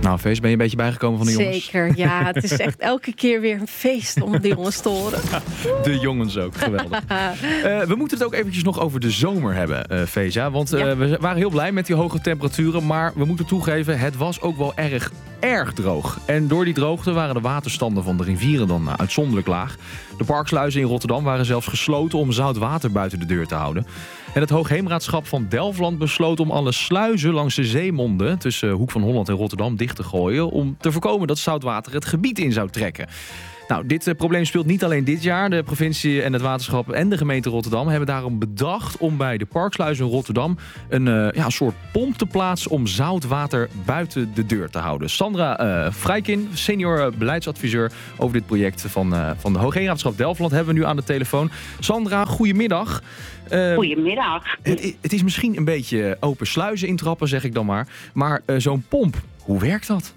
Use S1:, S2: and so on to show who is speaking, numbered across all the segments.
S1: Nou, feest, ben je een beetje bijgekomen van de jongens?
S2: Zeker, ja. Het is echt elke keer weer een feest om de jongens te horen.
S1: De jongens ook, geweldig. We moeten het ook eventjes nog over de zomer hebben, Feza. Want we waren heel blij met die hoge temperaturen. Maar we moeten toegeven, het was ook wel erg droog. En door die droogte waren de waterstanden van de rivieren dan uitzonderlijk laag. De parksluizen in Rotterdam waren zelfs gesloten om zout water buiten de deur te houden. En het Hoogheemraadschap van Delfland besloot om alle sluizen langs de zeemonden tussen Hoek van Holland en Rotterdam dicht te gooien om te voorkomen dat zoutwater het gebied in zou trekken. Nou, dit probleem speelt niet alleen dit jaar. De provincie en het waterschap en de gemeente Rotterdam hebben daarom bedacht om bij de parksluizen in Rotterdam een soort pomp te plaatsen om zoutwater buiten de deur te houden. Sandra Vrijkin, senior beleidsadviseur over dit project van de Hoogheemraadschap Delfland, hebben we nu aan de telefoon. Sandra, goedemiddag.
S3: Goedemiddag.
S1: Het is misschien een beetje open sluizen intrappen, zeg ik dan maar. Maar zo'n pomp, hoe werkt dat?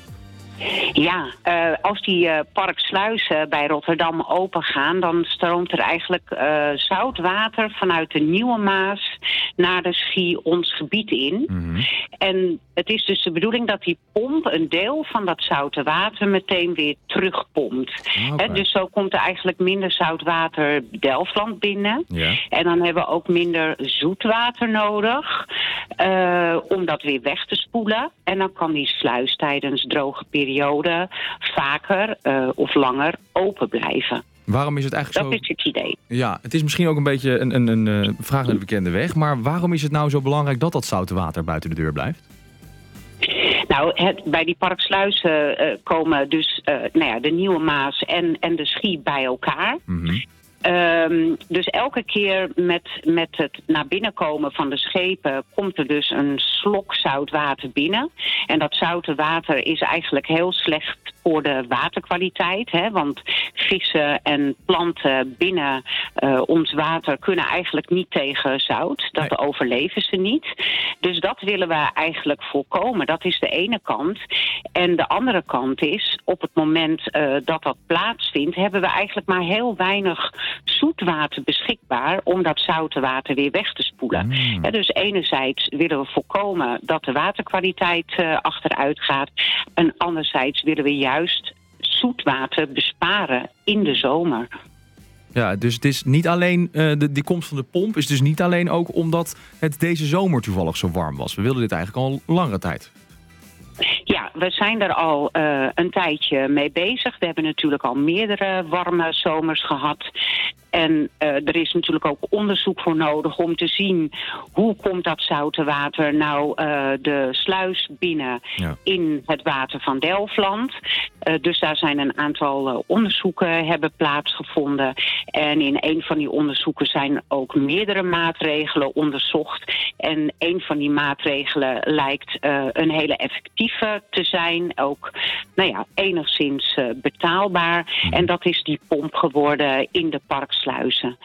S3: Ja, als die parksluizen bij Rotterdam open gaan, dan stroomt er eigenlijk zoutwater vanuit de Nieuwe Maas naar de Schie ons gebied in. Mm-hmm. En het is dus de bedoeling dat die pomp een deel van dat zoute water meteen weer terugpompt. Okay. Dus zo komt er eigenlijk minder zoutwater Delfland binnen. Yeah. En dan hebben we ook minder zoetwater nodig om dat weer weg te spoelen. En dan kan die sluis tijdens droge periode vaker of langer open blijven.
S1: Waarom is het eigenlijk
S3: dat is het idee.
S1: Ja, het is misschien ook een beetje een vraag naar de bekende weg. Maar waarom is het nou zo belangrijk dat dat zoute water buiten de deur blijft?
S3: Nou, bij die parksluizen komen dus de Nieuwe Maas en de Schie bij elkaar. Mm-hmm. Dus elke keer met het naar binnen komen van de schepen komt er dus een slok zout water binnen. En dat zoute water is eigenlijk heel slecht voor de waterkwaliteit. Hè? Want vissen en planten binnen ons water kunnen eigenlijk niet tegen zout. Dat overleven ze niet. Dus dat willen we eigenlijk voorkomen. Dat is de ene kant. En de andere kant is, op het moment dat plaatsvindt, hebben we eigenlijk maar heel weinig zoetwater beschikbaar om dat zoute water weer weg te spoelen. Ja, dus enerzijds willen we voorkomen dat de waterkwaliteit achteruit gaat. En anderzijds willen we juist zoetwater besparen in de zomer.
S1: Ja, dus het is niet alleen die komst van de pomp is dus niet alleen ook omdat het deze zomer toevallig zo warm was. We wilden dit eigenlijk al langere tijd.
S3: Ja, we zijn er al een tijdje mee bezig. We hebben natuurlijk al meerdere warme zomers gehad. En er is natuurlijk ook onderzoek voor nodig om te zien hoe komt dat zoute water nou de sluis binnen in het water van Delfland. Dus daar zijn een aantal onderzoeken hebben plaatsgevonden. En in een van die onderzoeken zijn ook meerdere maatregelen onderzocht. En een van die maatregelen lijkt een hele effectieve te zijn. Ook enigszins betaalbaar. En dat is die pomp geworden in de parksluizen.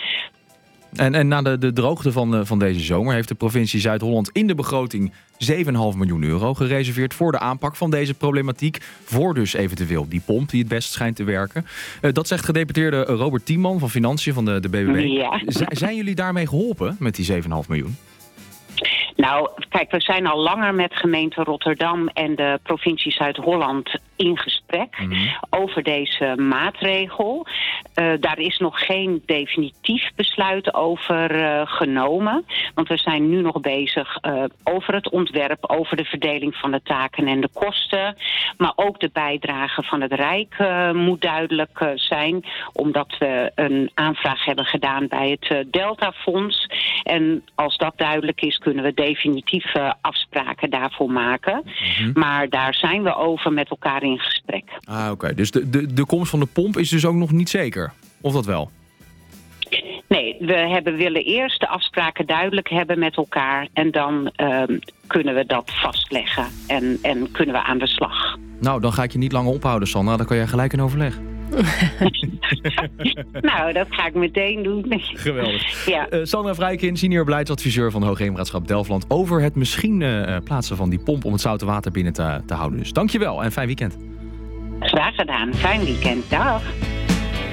S1: En na de droogte van deze zomer heeft de provincie Zuid-Holland in de begroting 7,5 miljoen euro gereserveerd voor de aanpak van deze problematiek. Voor dus eventueel die pomp die het best schijnt te werken. Dat zegt gedeputeerde Robert Tiemman van Financiën van de BBB. Ja. Zijn jullie daarmee geholpen met die 7,5 miljoen?
S3: Nou, kijk, we zijn al langer met gemeente Rotterdam en de provincie Zuid-Holland in gesprek over deze maatregel. Daar is nog geen definitief besluit over genomen. Want we zijn nu nog bezig over het ontwerp, over de verdeling van de taken en de kosten. Maar ook de bijdrage van het Rijk moet duidelijk zijn. Omdat we een aanvraag hebben gedaan bij het Deltafonds. En als dat duidelijk is, kunnen we definitieve afspraken daarvoor maken. Maar daar zijn we over met elkaar in gesprek.
S1: Oké. Dus de komst van de pomp is dus ook nog niet zeker? Of dat wel?
S3: Nee, we willen eerst de afspraken duidelijk hebben met elkaar. En dan kunnen we dat vastleggen. En kunnen we aan de slag.
S1: Nou, dan ga ik je niet langer ophouden, Sandra. Dan kan jij gelijk in overleg.
S3: Nou, dat ga ik meteen doen.
S1: Geweldig. Ja. Sandra Vrijkin, senior beleidsadviseur van Hoogheemraadschap Delfland, over het misschien plaatsen van die pomp om het zoute water binnen te houden. Dus dankjewel en fijn weekend.
S3: Graag gedaan. Fijn weekend. Dag.